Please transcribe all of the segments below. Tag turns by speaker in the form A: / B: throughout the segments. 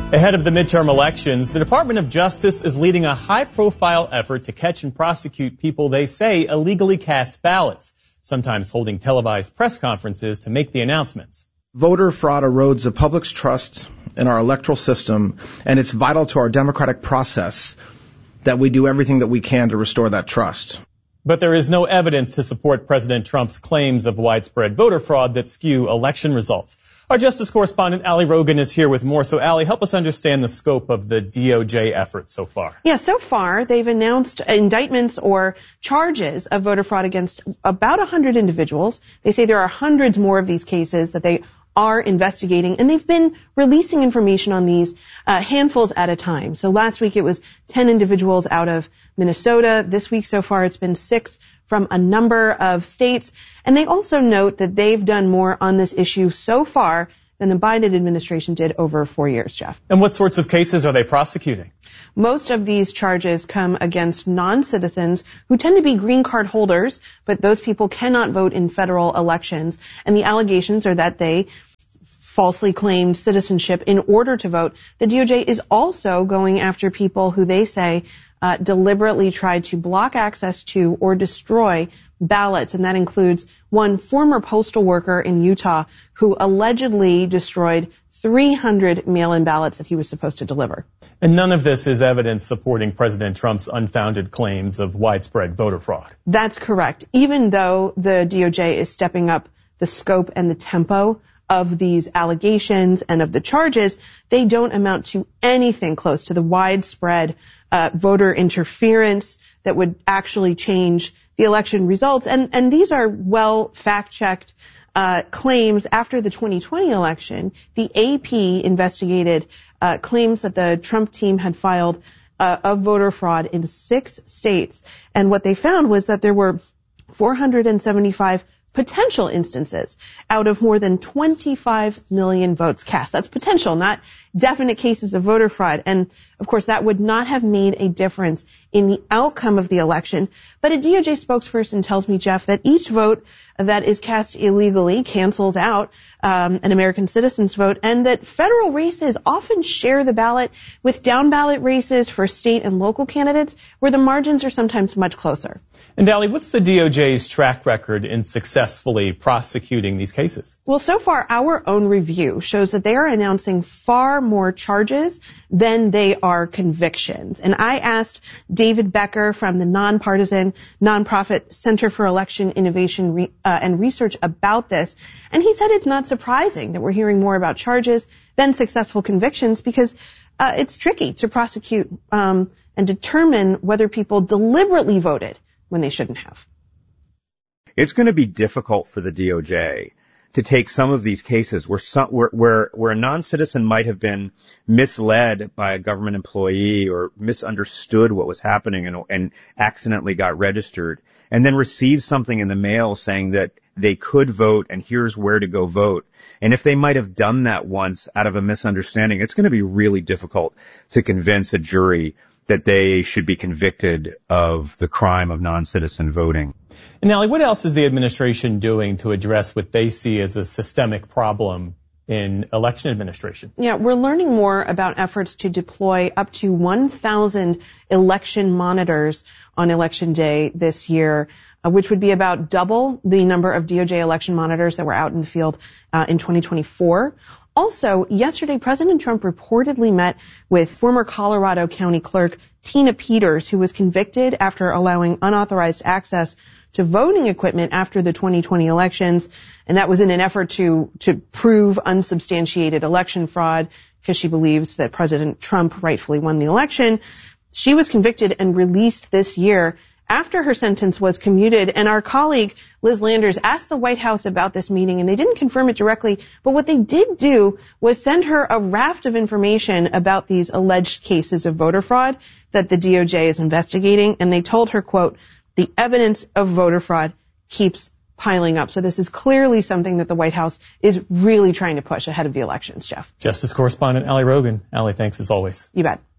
A: Ahead of the midterm elections, the Department of Justice is leading a high-profile effort to catch and prosecute people they say illegally cast ballots, sometimes holding televised press conferences to make the announcements.
B: Voter fraud erodes the public's trust in our electoral system, and it's vital to our democratic process that we do everything that we can to restore that trust.
A: But there is no evidence to support President Trump's claims of widespread voter fraud that skew election results. Our Justice correspondent, Ali Rogan, is here with more. So, Ali, help us understand the scope of the DOJ effort so far.
C: Yeah, so far, they've announced indictments or charges of voter fraud against about 100 individuals. They say there are hundreds more of these cases that they are investigating, and they've been releasing information on these handfuls at a time. So last week it was 10 individuals out of Minnesota. This week so far it's been 6 from a number of states. And they also note that they've done more on this issue so far than the Biden administration did over 4 years, Jeff.
A: And what sorts of cases are they prosecuting?
C: Most of these charges come against non-citizens who tend to be green card holders, but those people cannot vote in federal elections. And the allegations are that they falsely claimed citizenship in order to vote. The DOJ is also going after people who they say deliberately tried to block access to or destroy ballots, and that includes one former postal worker in Utah who allegedly destroyed 300 mail-in ballots that he was supposed to deliver.
A: And none of this is evidence supporting President Trump's unfounded claims of widespread voter fraud.
C: That's correct. Even though the DOJ is stepping up the scope and the tempo of these allegations and of the charges, they don't amount to anything close to the widespread voter interference that would actually change the election results. And these are well fact-checked claims. After the 2020 election, the AP investigated claims that the Trump team had filed of voter fraud in 6 states. And what they found was that there were 475 potential instances out of more than 25 million votes cast. That's potential, not definite cases of voter fraud. And, of course, that would not have made a difference in the outcome of the election. But a DOJ spokesperson tells me, Jeff, that each vote that is cast illegally cancels out an American citizen's vote, and that federal races often share the ballot with down-ballot races for state and local candidates where the margins are sometimes much closer.
A: And, Ali, what's the DOJ's track record in successfully prosecuting these cases?
C: Well, so far, our own review shows that they are announcing far more charges than they are convictions. And I asked David Becker from the nonpartisan nonprofit Center for Election Innovation and Research about this. And he said it's not surprising that we're hearing more about charges than successful convictions because it's tricky to prosecute and determine whether people deliberately voted when they shouldn't have.
D: It's going to be difficult for the DOJ to take some of these cases where a non-citizen might have been misled by a government employee or misunderstood what was happening and accidentally got registered, and then received something in the mail saying that they could vote and here's where to go vote. And if they might have done that once out of a misunderstanding, it's going to be really difficult to convince a jury that they should be convicted of the crime of non-citizen voting.
A: And, Ali, what else is the administration doing to address what they see as a systemic problem in election administration?
C: Yeah, we're learning more about efforts to deploy up to 1,000 election monitors on Election Day this year, which would be about double the number of DOJ election monitors that were out in the field in 2024. Also, yesterday, President Trump reportedly met with former Colorado County Clerk Tina Peters, who was convicted after allowing unauthorized access to voting equipment after the 2020 elections. And that was in an effort to prove unsubstantiated election fraud because she believes that President Trump rightfully won the election. She was convicted and released this year after her sentence was commuted. And our colleague Liz Landers asked the White House about this meeting, and they didn't confirm it directly. But what they did do was send her a raft of information about these alleged cases of voter fraud that the DOJ is investigating. And they told her, quote, the evidence of voter fraud keeps piling up. So this is clearly something that the White House is really trying to push ahead of the elections, Jeff.
A: Justice correspondent Ali Rogan. Ali, thanks as always.
C: You bet.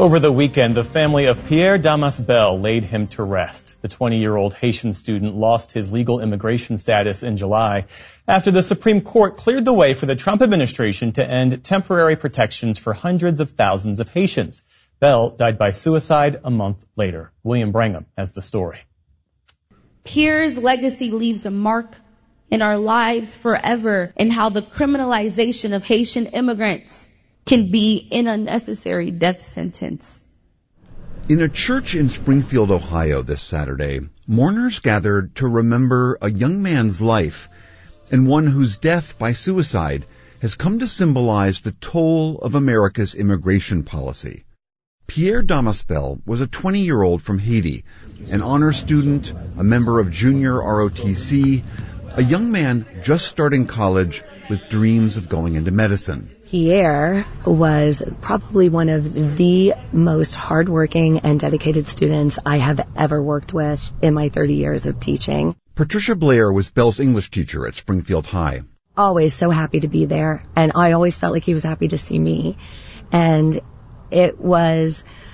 A: Over the weekend, the family of Pierre Damas Bell laid him to rest. The 20-year-old Haitian student lost his legal immigration status in July after the Supreme Court cleared the way for the Trump administration to end temporary protections for hundreds of thousands of Haitians. Bell died by suicide a month later. William Brangham has the story.
E: Pierre's legacy leaves a mark in our lives forever in how the criminalization of Haitian immigrants can be an unnecessary death sentence.
F: In a church in Springfield, Ohio this Saturday, mourners gathered to remember a young man's life and one whose death by suicide has come to symbolize the toll of America's immigration policy. Pierre Damas Bell was a 20-year-old from Haiti, an honor student, a member of junior ROTC, a young man just starting college with dreams of going into medicine.
G: Pierre was probably one of the most hardworking and dedicated students I have ever worked with in my 30 years of teaching.
F: Patricia Blair was Bell's English teacher at Springfield High.
G: Always so happy to be there, and I always felt like he was happy to see me. And it was